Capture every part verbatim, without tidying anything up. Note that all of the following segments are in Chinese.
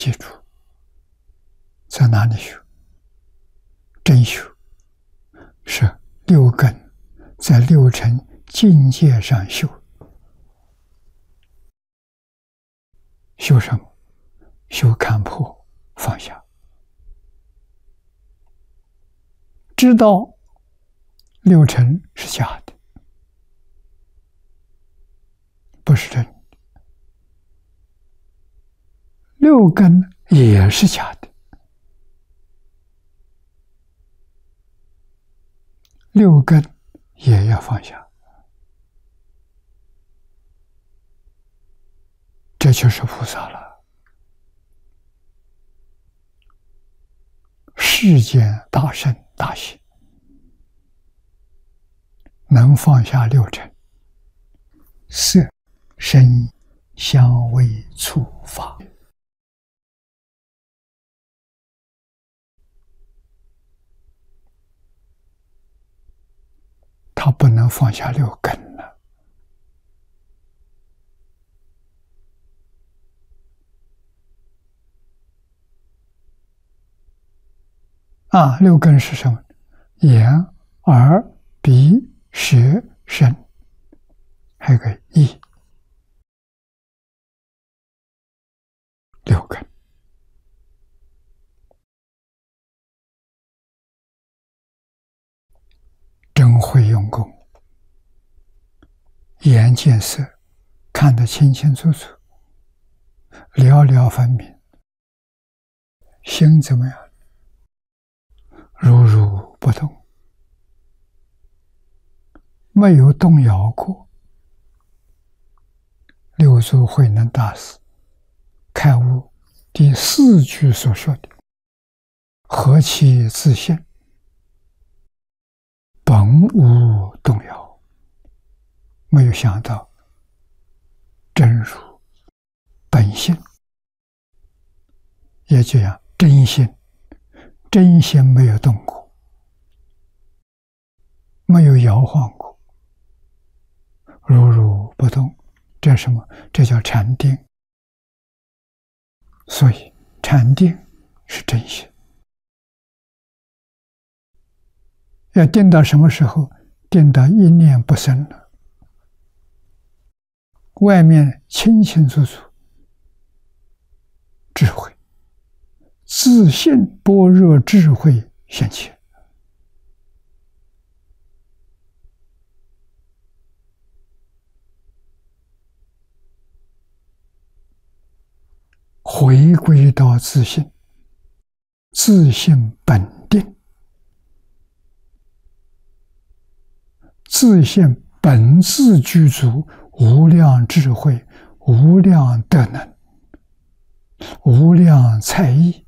记住，在哪里修？真修是六根在六尘境界上修。修什么？修看破放下，知道六尘是假的，不是真的；六根也是假的，六根也要放下。这就是菩萨了。世间大圣大行，能放下六尘：色、声、香、味、触、法。他不能放下六根了。啊，六根是什么？眼、耳、鼻、舌、身，还有个意。六根。真会用功，眼见色，看得清清楚楚，了了分明。心怎么样？如如不动，没有动摇过。六祖慧能大师开悟第四句所说的“何其自性，本无动摇”，没有想到真如本性，也就像真心，真心没有动过，没有摇晃过，如如不动。这什么？这叫禅定。所以禅定是真心。要定到什么时候？定到一念不生了，外面清清楚楚，智慧，自信般若智慧现前。回归到自性，自性本定，自性本自具足无量智慧、无量德能、无量才艺，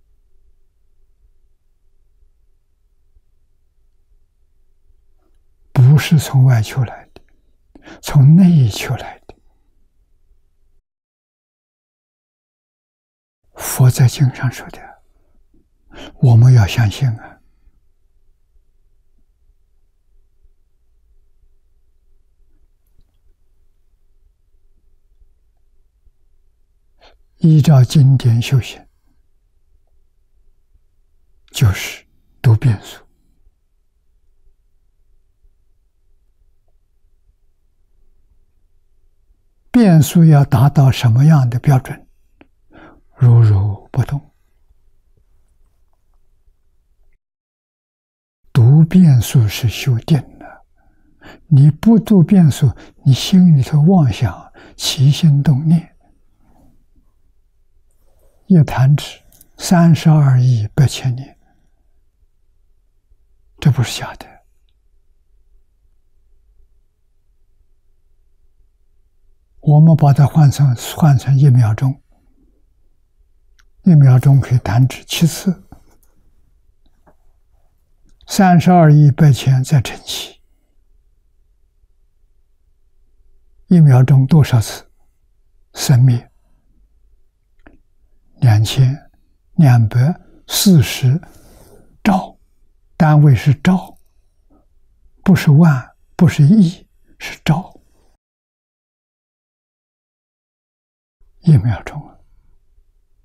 不是从外求来的，从内求来的。佛在经上说的，我们要相信啊！依照经典修行，就是读遍数。遍数要达到什么样的标准？如如不动。读遍数是修定的，你不读遍数，你心里头妄想，起心动念，一弹指三十二亿八千年，这不是假的。我们把它换成换成一秒钟。一秒钟可以弹指七次，三十二亿八千再乘七，一秒钟多少次生灭？两千两百四十兆，单位是兆，不是万，不是亿，是兆。一秒钟。